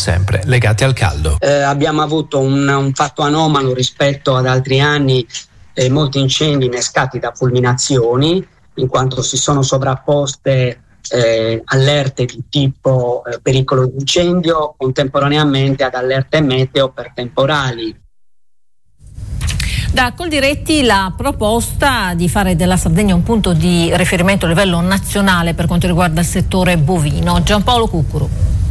sempre legati al caldo. Abbiamo avuto un fatto anomalo rispetto ad altri anni, molti incendi innescati da fulminazioni, in quanto si sono sovrapposte allerte di tipo pericolo di incendio contemporaneamente ad allerte meteo per temporali. Da Coldiretti la proposta di fare della Sardegna un punto di riferimento a livello nazionale per quanto riguarda il settore bovino. Giampaolo Cuccuru.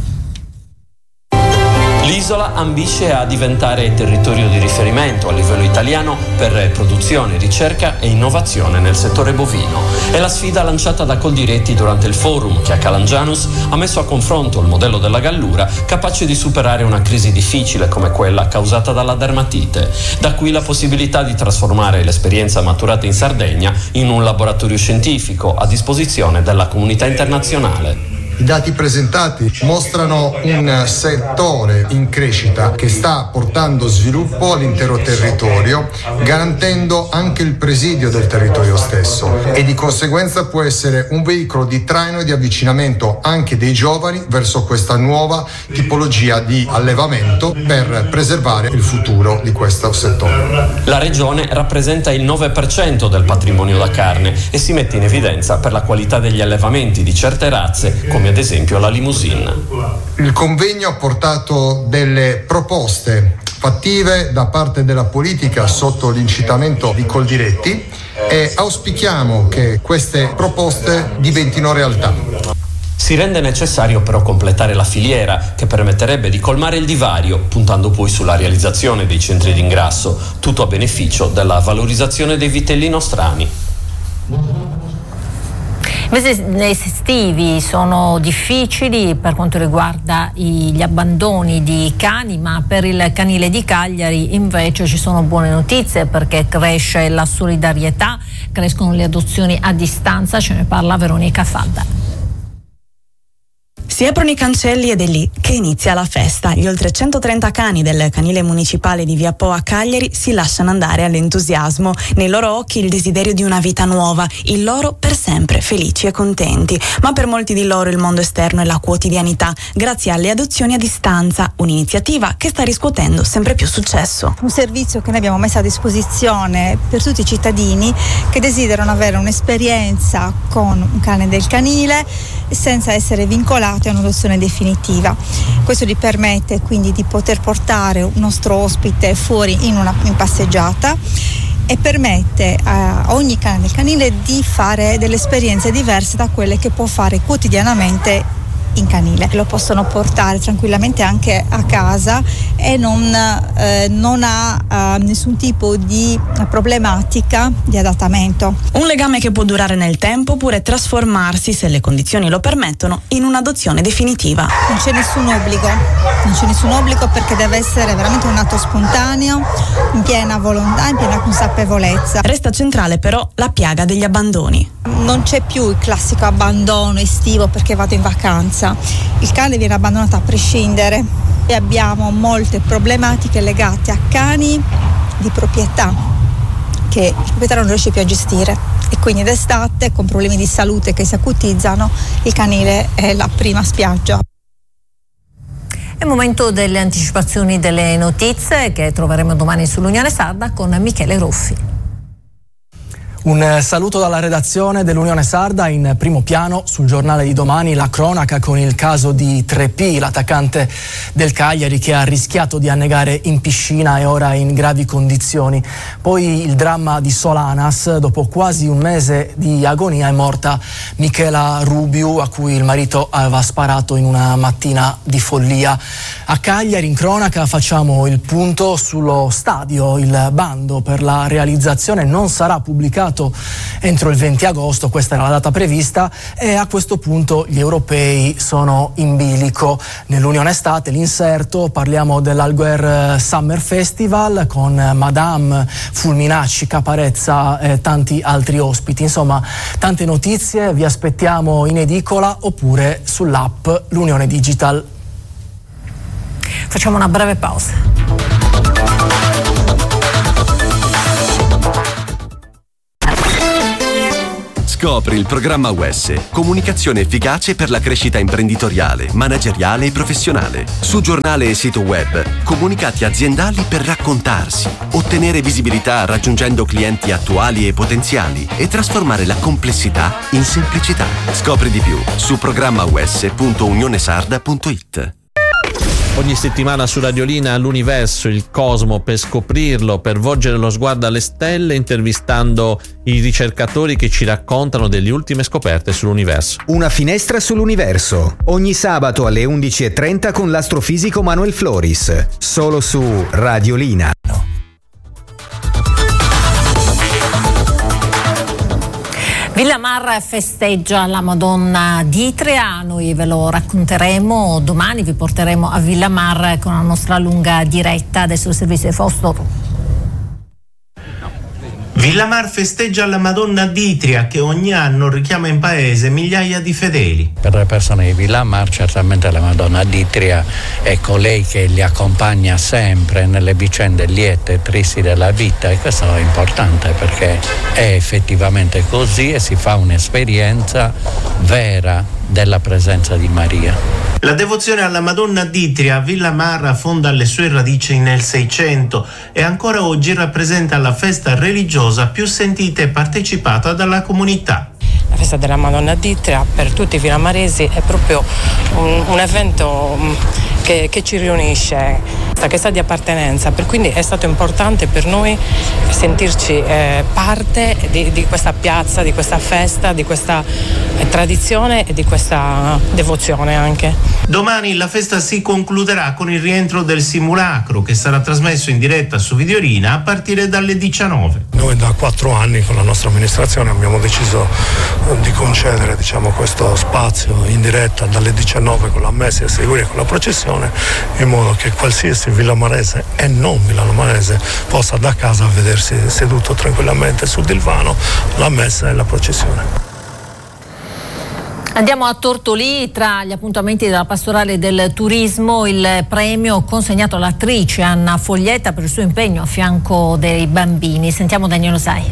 L'isola ambisce a diventare territorio di riferimento a livello italiano per produzione, ricerca e innovazione nel settore bovino. È la sfida lanciata da Coldiretti durante il forum che a Calangianus ha messo a confronto il modello della Gallura, capace di superare una crisi difficile come quella causata dalla dermatite. Da qui la possibilità di trasformare l'esperienza maturata in Sardegna in un laboratorio scientifico a disposizione della comunità internazionale. I dati presentati mostrano un settore in crescita che sta portando sviluppo all'intero territorio, garantendo anche il presidio del territorio stesso e di conseguenza può essere un veicolo di traino e di avvicinamento anche dei giovani verso questa nuova tipologia di allevamento per preservare il futuro di questo settore. La regione rappresenta il 9% del patrimonio da carne e si mette in evidenza per la qualità degli allevamenti di certe razze, come ad esempio la limousine. Il convegno ha portato delle proposte fattive da parte della politica sotto l'incitamento di Coldiretti e auspichiamo che queste proposte diventino realtà. Si rende necessario però completare la filiera che permetterebbe di colmare il divario, puntando poi sulla realizzazione dei centri di ingrasso, tutto a beneficio della valorizzazione dei vitelli nostrani. I mesi estivi sono difficili per quanto riguarda gli abbandoni di cani, ma per il canile di Cagliari invece ci sono buone notizie perché cresce la solidarietà, crescono le adozioni a distanza, ce ne parla Veronica Fadda. Si aprono i cancelli ed è lì che inizia la festa. Gli oltre 130 cani del canile municipale di Via Po a Cagliari si lasciano andare all'entusiasmo. Nei loro occhi il desiderio di una vita nuova, il loro per sempre felici e contenti. Ma per molti di loro il mondo esterno è la quotidianità, grazie alle adozioni a distanza, un'iniziativa che sta riscuotendo sempre più successo. Un servizio che noi abbiamo messo a disposizione per tutti i cittadini che desiderano avere un'esperienza con un cane del canile senza essere vincolati a un'adozione definitiva. Questo gli permette quindi di poter portare un nostro ospite fuori in passeggiata e permette a ogni cane del canile di fare delle esperienze diverse da quelle che può fare quotidianamente in canile. Lo possono portare tranquillamente anche a casa e non ha nessun tipo di problematica di adattamento. Un legame che può durare nel tempo oppure trasformarsi, se le condizioni lo permettono, in un'adozione definitiva. Non c'è nessun obbligo perché deve essere veramente un atto spontaneo, in piena volontà, in piena consapevolezza. Resta centrale però la piaga degli abbandoni. Non c'è più il classico abbandono estivo perché vado in vacanza. Il cane viene abbandonato a prescindere e abbiamo molte problematiche legate a cani di proprietà che il proprietario non riesce più a gestire e quindi d'estate con problemi di salute che si acutizzano il canile è la prima spiaggia. È il momento delle anticipazioni delle notizie che troveremo domani sull'Unione Sarda con Michele Ruffi. Un saluto dalla redazione dell'Unione Sarda. In primo piano sul giornale di domani la cronaca con il caso di 3P, l'attaccante del Cagliari che ha rischiato di annegare in piscina e ora è in gravi condizioni. Poi il dramma di Solanas, dopo quasi un mese di agonia è morta Michela Rubiu, a cui il marito aveva sparato in una mattina di follia. A Cagliari in cronaca facciamo il punto sullo stadio. Il bando per la realizzazione non sarà pubblicato entro il 20 agosto, questa era la data prevista, e a questo punto gli europei sono in bilico. Nell'Unione Estate l'inserto, parliamo dell'Alguer Summer Festival con Madame, Fulminacci, Caparezza e tanti altri ospiti. Insomma, tante notizie, vi aspettiamo in edicola oppure sull'app L'Unione Digital. Facciamo una breve pausa. Scopri il programma UES, comunicazione efficace per la crescita imprenditoriale, manageriale e professionale. Su giornale e sito web, comunicati aziendali per raccontarsi, ottenere visibilità raggiungendo clienti attuali e potenziali e trasformare la complessità in semplicità. Scopri di più su programmaues.unionesarda.it. Ogni settimana su Radiolina l'universo, il cosmo, per scoprirlo, per volgere lo sguardo alle stelle, intervistando i ricercatori che ci raccontano delle ultime scoperte sull'universo. Una finestra sull'universo, ogni sabato alle 11:30 con l'astrofisico Manuel Floris, solo su Radiolina. Villamar festeggia la Madonna d'Itria, noi ve lo racconteremo domani, vi porteremo a Villamar con la nostra lunga diretta. Adesso il servizio di Fausto. Villamar festeggia la Madonna d'Itria, che ogni anno richiama in paese migliaia di fedeli. Per le persone di Villamar certamente la Madonna d'Itria è colei che li accompagna sempre nelle vicende liete e tristi della vita, e questo è importante perché è effettivamente così e si fa un'esperienza vera della presenza di Maria. La devozione alla Madonna d'Itria a Villamar affonda le sue radici nel Seicento e ancora oggi rappresenta la festa religiosa più sentita e partecipata dalla comunità. La festa della Madonna d'Itria per tutti i villamaresi è proprio un evento che ci riunisce, che sa di appartenenza, per quindi è stato importante per noi sentirci parte di questa piazza, di questa festa, di questa tradizione e di questa devozione anche. Domani la festa si concluderà con il rientro del simulacro, che sarà trasmesso in diretta su Videolina a partire dalle 19. Noi da 4 anni con la nostra amministrazione abbiamo deciso di concedere questo spazio in diretta dalle 19 con la messa e a seguire con la processione, in modo che qualsiasi villamarese e non villamarese possa da casa vedersi seduto tranquillamente sul divano la messa e la processione. Andiamo a Tortolì, tra gli appuntamenti della pastorale del turismo, il premio consegnato all'attrice Anna Foglietta per il suo impegno a fianco dei bambini. Sentiamo Daniele Sai.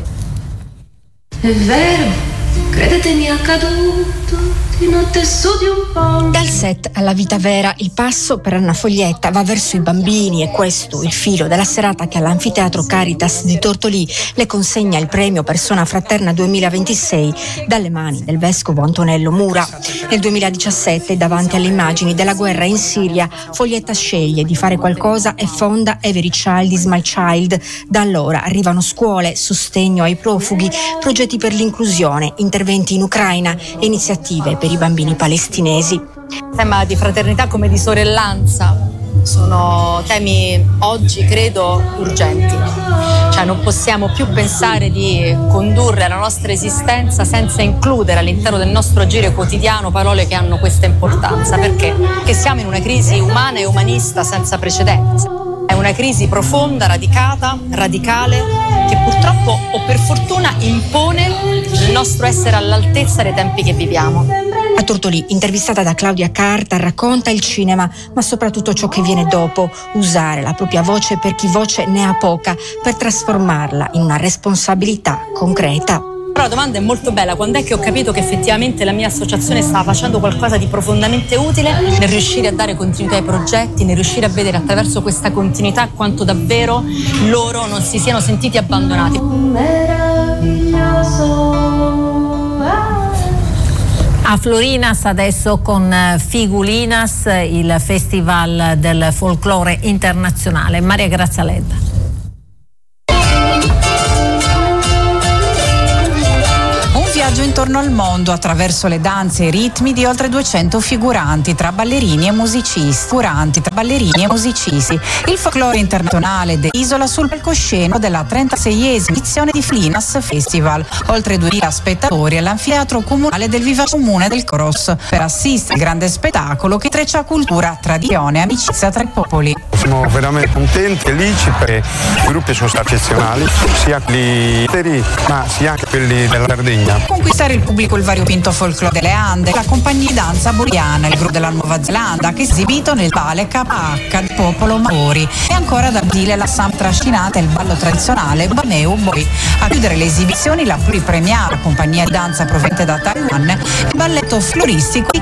È vero, credetemi, è accaduto di notte su di un po'. Dal set alla vita vera, il passo per Anna Foglietta va verso i bambini, e questo il filo della serata che all'Anfiteatro Caritas di Tortolì le consegna il premio Persona Fraterna 2026 dalle mani del vescovo Antonello Mura. Nel 2017, davanti alle immagini della guerra in Siria, Foglietta sceglie di fare qualcosa e fonda Every Child is My Child. Da allora arrivano scuole, sostegno ai profughi, progetti per l'inclusione, interventi in Ucraina e iniziative per i bambini palestinesi. Il tema di fraternità come di sorellanza sono temi oggi credo urgenti, cioè non possiamo più pensare di condurre la nostra esistenza senza includere all'interno del nostro agire quotidiano parole che hanno questa importanza, perché siamo in una crisi umana e umanista senza precedenti. È una crisi profonda, radicale, che purtroppo o per fortuna impone il nostro essere all'altezza dei tempi che viviamo. A Tortolì, intervistata da Claudia Carta, racconta il cinema, ma soprattutto ciò che viene dopo, usare la propria voce per chi voce ne ha poca, per trasformarla in una responsabilità concreta. Però la domanda è molto bella: quando è che ho capito che effettivamente la mia associazione stava facendo qualcosa di profondamente utile, nel riuscire a dare continuità ai progetti, nel riuscire a vedere attraverso questa continuità quanto davvero loro non si siano sentiti abbandonati. A Florinas adesso con Figulinas, il festival del folklore internazionale. Maria Grazia Ledda. Viaggio intorno al mondo attraverso le danze e i ritmi di oltre 200 figuranti tra ballerini e musicisti. Il folklore internazionale dell'isola sul palcoscenico della 36esima edizione di Filinas Festival. Oltre 2000 spettatori all'anfiteatro comunale del Vivace Comune del Cross per assistere al grande spettacolo che intreccia cultura, tradizione e amicizia tra i popoli. Siamo veramente contenti e felici perché i gruppi sono stati eccezionali, sia quelli esteri ma sia anche quelli della Sardegna. Conquistare il pubblico il variopinto folklore delle Ande, la compagnia di danza boliana, il gruppo della Nuova Zelanda che è esibito nel Vale KH del popolo Maori, e ancora da Brasile la samba trascinata e il ballo tradizionale Baneu Boy. A chiudere le esibizioni la pluripremiata compagnia di danza proveniente da Taiwan e il balletto floristico